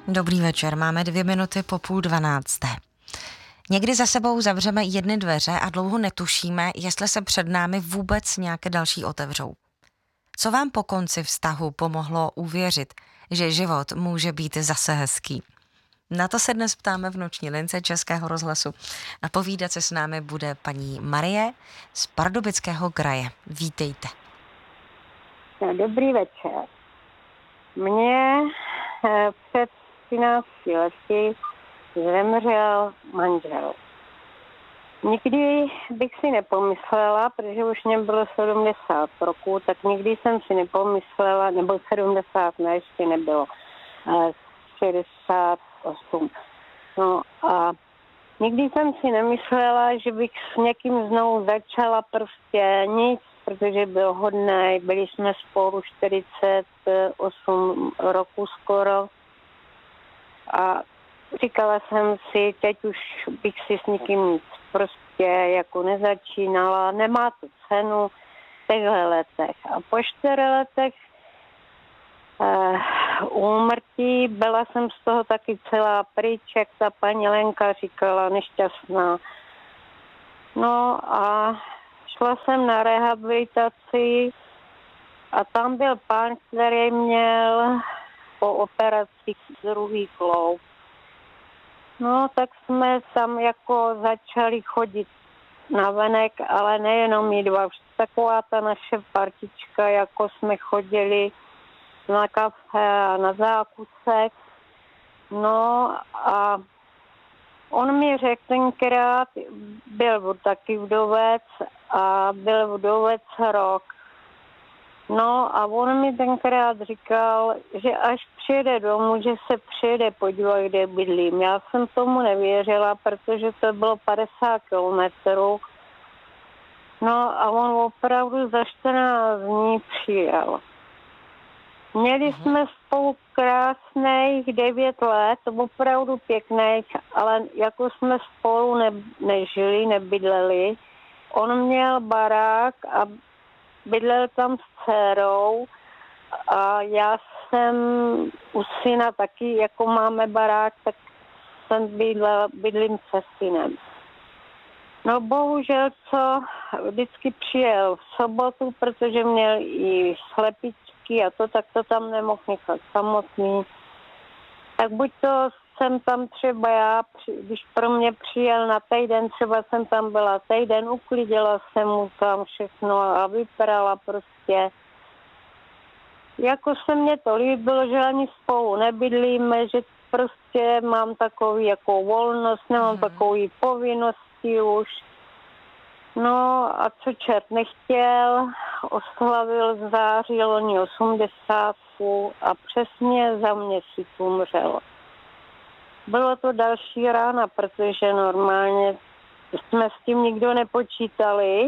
Dobrý večer, máme 2 minuty po 11:30. Někdy za sebou zavřeme jedny dveře a dlouho netušíme, jestli se před námi vůbec nějaké další otevřou. Co vám po konci vztahu pomohlo uvěřit, že život může být zase hezký? Na to se dnes ptáme v noční lince Českého rozhlasu a povídat se s námi bude paní Marie z Pardubického kraje. Vítejte. Dobrý večer. Mně před 13 lety zemřel manžel. Nikdy bych si nepomyslela, protože už mě bylo 70 roků, tak nikdy jsem si nepomyslela, nebo 70 ne, ještě nebylo, 68. No a nikdy jsem si nemyslela, že bych s někým znovu začala, prostě nic, protože byl hodnej, byli jsme spolu 48 roku skoro a říkala jsem si, teď už bych si s nikým nic prostě jako nezačínala, nemá to cenu v těchto letech. A po 4 letech úmrtí byla jsem z toho taky celá pryč, jak ta paní Lenka říkala, nešťastná. No a šla jsem na rehabilitaci a tam byl pán, který měl po operaci druhý kloub. No, tak jsme tam jako začali chodit na venek, ale nejenom my dva. Taková ta naše partička, jako jsme chodili na kafe a na zákusek. No a on mi řekl tenkrát, byl taky vdovec a byl vdovec rok. No a on mi tenkrát říkal, že až přijede domů, že se přijede podívat, kde bydlím. Já jsem tomu nevěřila, protože to bylo 50 kilometrů. No a on opravdu za 14 dní přijel. Měli jsme spolu krásných 9 let, opravdu pěkných, ale jako jsme spolu nežili, nebydleli. On měl barák a bydlel tam s dcerou a já jsem u syna taky, jako máme barák, tak jsem bydlím se synem. No bohužel, co vždycky přijel v sobotu, protože měl i slepičky a to, tak to tam nemohl nechat samotný. Tak buď to jsem tam třeba já, když pro mě přijel na týden, třeba jsem tam byla týden, uklidila jsem mu tam všechno a vyprala prostě. Jako se mně to líbilo, že ani spolu nebydlíme, že prostě mám takový jako volnost, nemám takový povinnosti už. No a co čert nechtěl, oslavil v září loni 80 a přesně za měsíc umřel. Bylo to další rána, protože normálně jsme s tím nikdo nepočítali,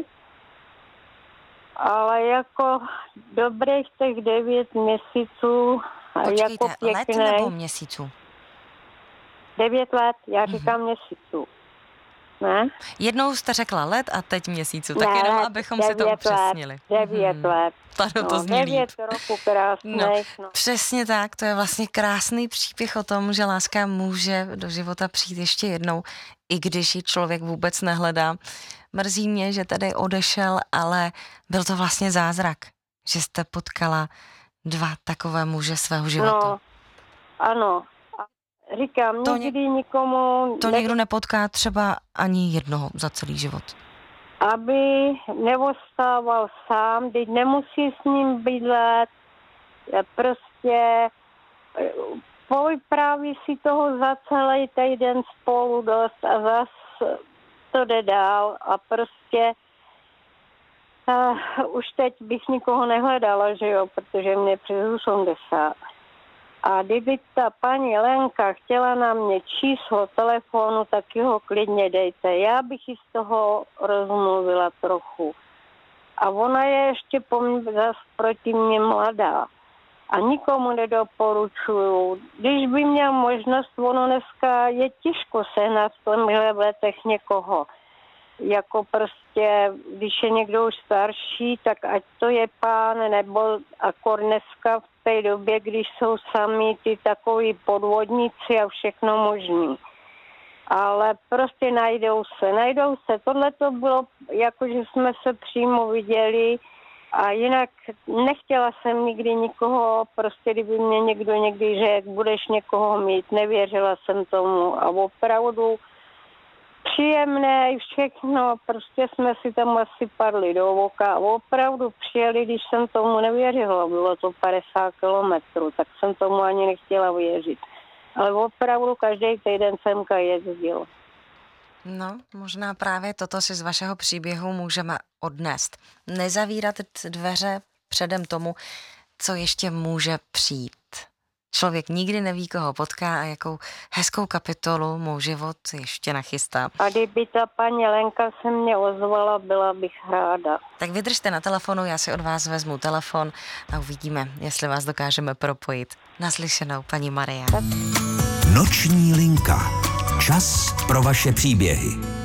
ale jako dobrých těch 9 měsíců. Počkejte, jako pěkný, let nebo měsíců? 9 let, já říkám měsíců. Ne? Jednou jste řekla let a teď měsíců, tak ne, jenom abychom si to upřesnili. 9 let. Pardon, to zní 9 roku krásných. No, přesně tak, to je vlastně krásný příběh o tom, že láska může do života přijít ještě jednou, i když ji člověk vůbec nehledá. Mrzí mě, že tady odešel, ale byl to vlastně zázrak, že jste potkala 2 takové muže svého života. No, ano. Říkám, nikdy nikomu... To někdo nepotká třeba ani jednoho za celý život. Aby neostával sám, teď nemusí s ním bydlet, prostě povypráví si toho za celý týden spolu dost a zas to jde dál a prostě už teď bych nikoho nehledala, že jo, protože mě přes 80. A kdyby ta paní Lenka chtěla na mě číslo telefonu, tak ho klidně dejte. Já bych ji z toho rozmluvila trochu. A ona je ještě zas proti mě mladá. A nikomu nedoporučuju. Když by měl možnost, ono dneska je těžko sehnat v tomhle letech někoho. Jako prostě, když je někdo už starší, tak ať to je pán, nebo akor dneska v té době, když jsou sami ty takový podvodníci a všechno možný. Ale prostě najdou se. Tohle to bylo, jako že jsme se přímo viděli a jinak nechtěla jsem nikdy nikoho, prostě kdyby mě někdo někdy řekl, budeš někoho mít, nevěřila jsem tomu a opravdu příjemné i všechno, prostě jsme si tam asi padli do oka a opravdu přijeli, když jsem tomu nevěřila, bylo to 50 kilometrů, tak jsem tomu ani nechtěla věřit. Ale opravdu každý týden semka jezdil. No, možná právě toto si z vašeho příběhu můžeme odnést. Nezavírat dveře předem tomu, co ještě může přijít. Člověk nikdy neví, koho potká a jakou hezkou kapitolu mu život ještě nachystá. A kdyby ta paní Lenka se mě ozvala, byla bych ráda. Tak vydržte na telefonu, já si od vás vezmu telefon a uvidíme, jestli vás dokážeme propojit. Naslyšenou, paní Maria. Noční linka. Čas pro vaše příběhy.